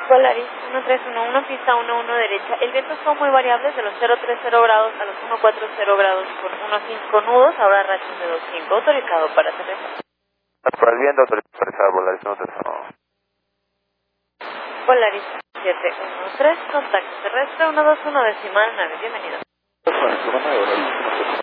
Polaris 1311, pista 11 derecha. El viento son muy variables de los 030 grados a los 140 grados con 15 nudos, ahora rachas de 25, autorizado para aterrizar. Para el viento autorizado, Polaris 1311. Polaris 713, contacto terrestre 121 decimal 9, bienvenido.